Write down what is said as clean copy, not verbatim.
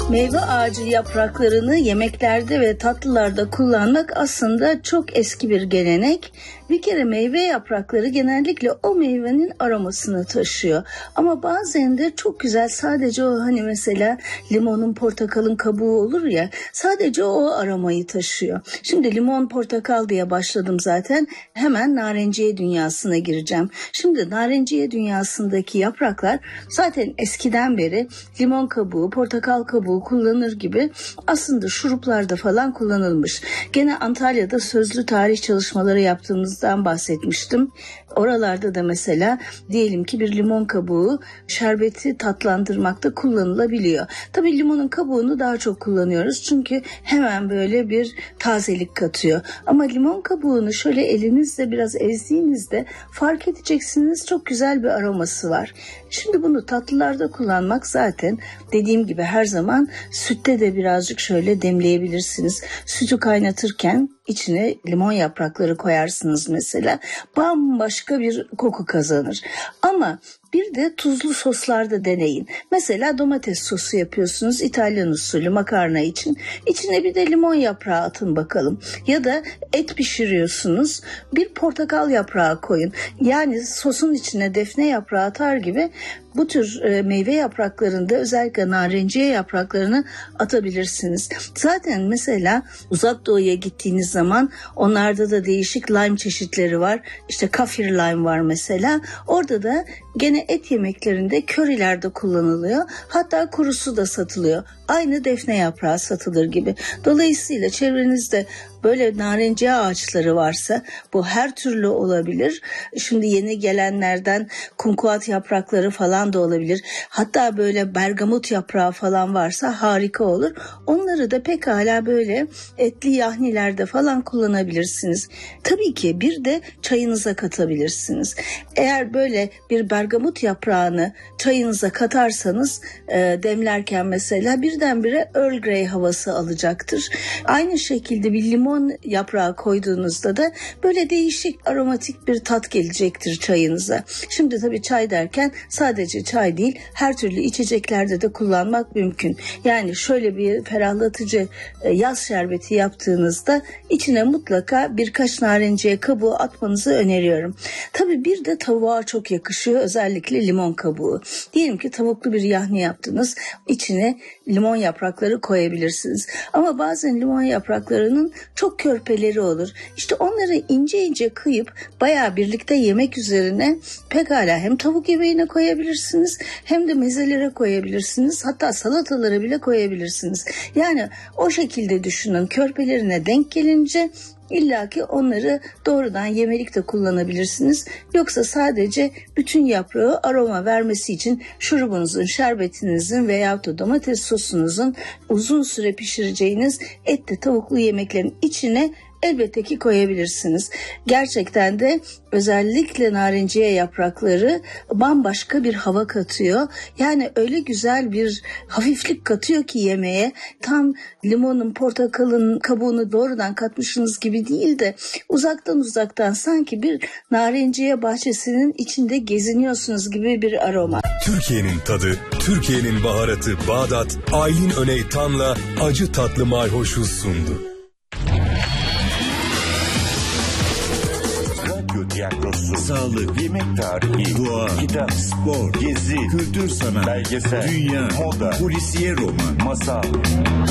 Meyve ağacı yapraklarını yemeklerde ve tatlılarda kullanmak aslında çok eski bir gelenek. Bir kere meyve yaprakları genellikle o meyvenin aromasını taşıyor. Ama bazen de çok güzel sadece o hani mesela limonun, portakalın kabuğu olur ya, sadece o aromayı taşıyor. Şimdi limon, portakal diye başladım zaten. Hemen narenciye dünyasına gireceğim. Şimdi narenciye dünyasındaki yapraklar zaten eskiden beri limon kabuğu, portakal kabuğu kullanır gibi aslında şuruplarda falan kullanılmış. Gene Antalya'da sözlü tarih çalışmaları yaptığımızdan bahsetmiştim. Oralarda da mesela diyelim ki bir limon kabuğu şerbeti tatlandırmakta kullanılabiliyor. Tabii limonun kabuğunu daha çok kullanıyoruz çünkü hemen böyle bir tazelik katıyor. Ama limon kabuğunu şöyle elinizle biraz ezdiğinizde fark edeceksiniz, çok güzel bir aroması var. Şimdi bunu tatlılarda kullanmak zaten dediğim gibi her zaman sütte de birazcık şöyle demleyebilirsiniz. Sütü kaynatırken içine limon yaprakları koyarsınız mesela. Bambaşka bir koku kazanır. Ama bir de tuzlu soslarda deneyin. Mesela domates sosu yapıyorsunuz İtalyan usulü makarna için. İçine bir de limon yaprağı atın bakalım. Ya da et pişiriyorsunuz. Bir portakal yaprağı koyun. Yani sosun içine defne yaprağı atar gibi bu tür meyve yapraklarında özellikle narenciye yapraklarını atabilirsiniz. Zaten mesela Uzak Doğu'ya gittiğiniz zaman onlarda da değişik lime çeşitleri var. İşte kafir lime var mesela. Orada da gene et yemeklerinde körilerde kullanılıyor. Hatta kurusu da satılıyor. Aynı defne yaprağı satılır gibi. Dolayısıyla çevrenizde böyle narenciye ağaçları varsa bu her türlü olabilir. Şimdi yeni gelenlerden kumkuat yaprakları falan da olabilir. Hatta böyle bergamot yaprağı falan varsa harika olur. Onları da pekala böyle etli yahnilerde falan kullanabilirsiniz. Tabii ki bir de çayınıza katabilirsiniz. Eğer böyle bir bergamot yaprağını çayınıza katarsanız demlerken mesela birdenbire Earl Grey havası alacaktır. Aynı şekilde bir limon yaprağı koyduğunuzda da böyle değişik aromatik bir tat gelecektir çayınıza. Şimdi tabii çay derken sadece çay değil, her türlü içeceklerde de kullanmak mümkün. Yani şöyle bir ferahlatıcı yaz şerbeti yaptığınızda içine mutlaka birkaç narenciye kabuğu atmanızı öneriyorum. Tabii bir de tavuğa çok yakışıyor, özellikle limon kabuğu. Diyelim ki tavuklu bir yahni yaptınız, içine limon yaprakları koyabilirsiniz. Ama bazen limon yapraklarının çok körpeleri olur. İşte onları ince ince kıyıp bayağı birlikte yemek üzerine pekala hem tavuk yemeğine koyabilirsiniz hem de mezelere koyabilirsiniz. Hatta salatalara bile koyabilirsiniz. Yani o şekilde düşünün. Körpelerine denk gelince İlla ki onları doğrudan yemelik de kullanabilirsiniz. Yoksa sadece bütün yaprağı aroma vermesi için şurubunuzun, şerbetinizin veyahut da domates sosunuzun uzun süre pişireceğiniz etli tavuklu yemeklerin içine elbette ki koyabilirsiniz. Gerçekten de özellikle narenciye yaprakları bambaşka bir hava katıyor. Yani öyle güzel bir hafiflik katıyor ki yemeğe. Tam limonun, portakalın kabuğunu doğrudan katmışsınız gibi değil de uzaktan sanki bir narenciye bahçesinin içinde geziniyorsunuz gibi bir aroma. Türkiye'nin tadı, Türkiye'nin baharatı Bağdat, Aylin Öney Tan'la acı tatlı mayhoşu sundu. Tiyatrosu, sağlık, yemek tarihi, doğa, kitap, spor, gezi, kültür sanat, belgesel, dünya, moda, polisiye roman, masal.